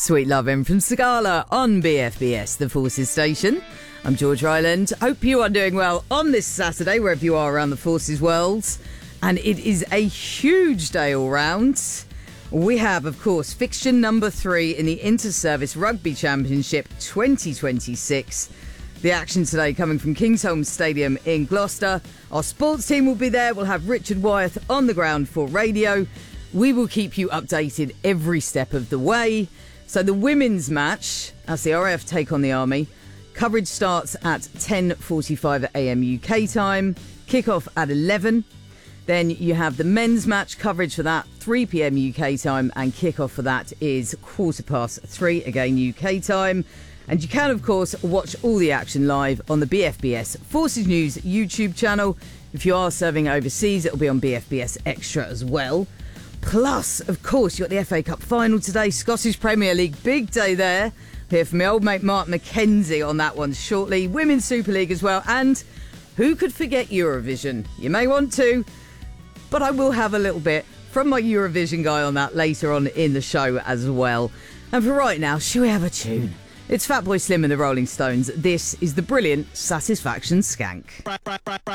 Sweet Lovin' from Sagala on BFBS, the Forces station. I'm George Ryland. Hope you are doing well on this Saturday, wherever you are around the Forces world. And it is a huge day all round. We have, of course, fixture number 3 in the Inter-Service Rugby Championship 2026. The action today coming from Kingsholm Stadium in Gloucester. Our sports team will be there. We'll have Richard Wyeth on the ground for radio. We will keep you updated every step of the way. So the women's match, as the RAF take on the Army, coverage starts at 10:45am UK time, kick-off at 11. Then you have the men's match coverage for that, 3pm UK time, and kick-off for that is 3:15, again UK time. And you can, of course, watch all the action live on the BFBS Forces News YouTube channel. If you are serving overseas, it'll be on BFBS Extra as well. Plus, of course, you've got the FA Cup final today, Scottish Premier League, big day there. Hear from my old mate Mark McKenzie on that one shortly. Women's Super League as well. And who could forget Eurovision? You may want to, but I will have a little bit from my Eurovision guy on that later on in the show as well. And for right now, shall we have a tune? It's Fatboy Slim and the Rolling Stones. This is the brilliant Satisfaction Skank.